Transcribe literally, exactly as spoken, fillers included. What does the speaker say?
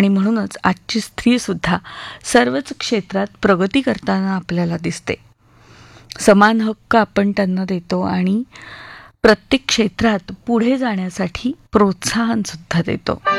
आणि म्हणूनच आजची स्त्रीसुद्धा सर्वच क्षेत्रात प्रगती करताना आपल्याला दिसते. समान हक्क आपण त्यांना देतो आणि प्रत्येक क्षेत्रात पुढे जाण्यासाठी प्रोत्साहनसुद्धा देतो.